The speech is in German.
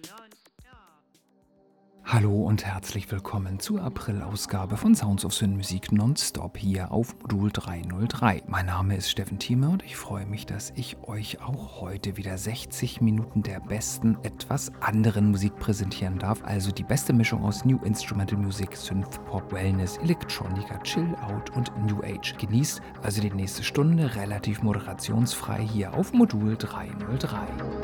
Hallo und herzlich willkommen zur April-Ausgabe von Sounds of Synmusik Nonstop hier auf Modul 303. Mein Name ist Steffen Thieme und ich freue mich, dass ich euch auch heute wieder 60 Minuten der besten, etwas anderen Musik präsentieren darf. Also die beste Mischung aus New Instrumental Music, Synth Pop, Wellness, Electronica, Chill Out und New Age. Genießt also die nächste Stunde relativ moderationsfrei hier auf Modul 303.